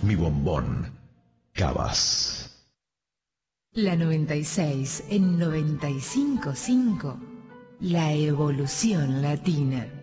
mi bombón. Cabas. La 96 en 95.5. La evolución latina.